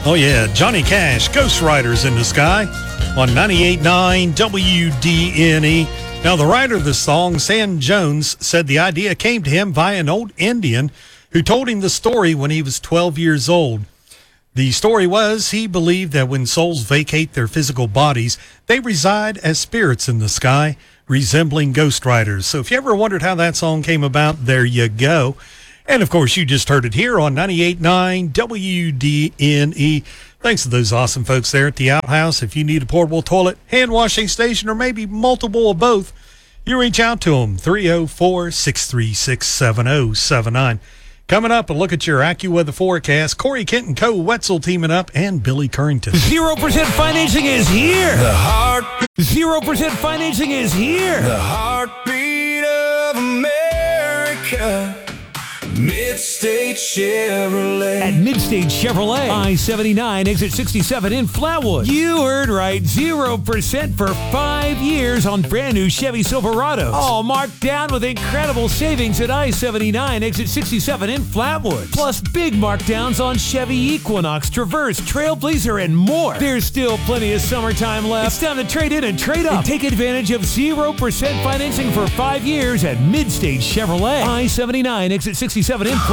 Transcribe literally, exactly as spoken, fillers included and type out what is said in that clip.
Oh, yeah, Johnny Cash, Ghost Riders in the Sky on ninety-eight point nine W D N E. Now, the writer of the song, Sam Jones, said the idea came to him via an old Indian who told him the story when he was twelve years old. The story was he believed that when souls vacate their physical bodies, they reside as spirits in the sky, resembling ghost riders. So if you ever wondered how that song came about, there you go. And, of course, you just heard it here on ninety-eight point nine W D N E. Thanks to those awesome folks there at the Outhouse. If you need a portable toilet, hand washing station, or maybe multiple of both, you reach out to them, three oh four, six three six, seven oh seven nine. Coming up, a look at your AccuWeather forecast. Corey Kent and Co. Wetzel teaming up, and Billy Currington. Zero percent financing is here. The heart. Zero percent financing is here. The heartbeat of America. Midstate Chevrolet. At Midstate Chevrolet, I seventy-nine, exit sixty-seven in Flatwood. You heard right, zero percent for five years on brand new Chevy Silverados. All marked down with incredible savings at I seventy-nine, exit sixty-seven in Flatwood. Plus big markdowns on Chevy Equinox, Traverse, Trailblazer, and more. There's still plenty of summertime left. It's time to trade in and trade up. And take advantage of zero percent financing for five years at Midstate Chevrolet. I seventy-nine, exit sixty-seven in